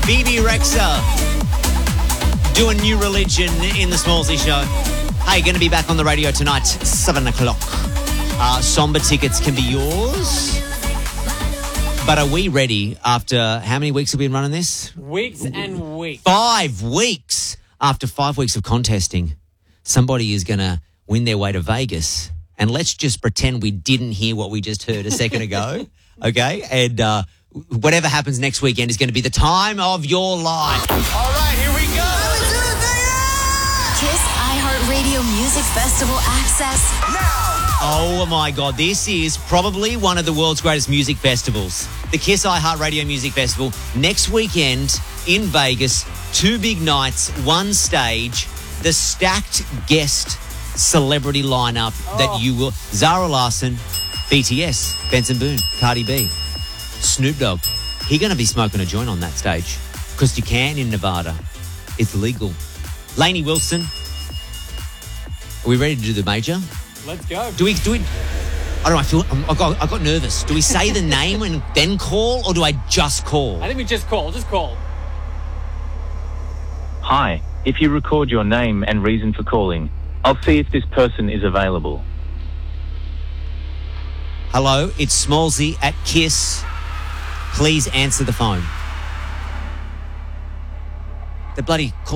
Phoebe Rexha doing New Religion in the Smallsy Show. Hey, going to be back on the radio tonight, 7 o'clock. Somber tickets can be yours. But are we ready after how many weeks have we been running this? Weeks and weeks. 5 weeks. After 5 weeks of contesting, somebody is going to win their way to Vegas. And let's just pretend we didn't hear what we just heard a second ago. Okay? And whatever happens next weekend is going to be the time of your life. All right, here we go. Kiss iHeartRadio Music Festival access now. Oh, my God. This is probably one of the world's greatest music festivals. The Kiss iHeartRadio Music Festival. Next weekend in Vegas, 2 big nights, 1 stage, the stacked guest celebrity lineup that you will... Zara Larsson, BTS, Benson Boone, Cardi B, Snoop Dogg. He's going to be smoking a joint on that stage because you can in Nevada. It's legal. Lainey Wilson. Are we ready to do the major? Let's go. Do we? I don't know. I got nervous. Do we say the name and then call, or do I just call? I think we just call. Just call. Hi. If you record your name and reason for calling, I'll see if this person is available. Hello, it's Smallsy at Kiss. Please answer the phone. The bloody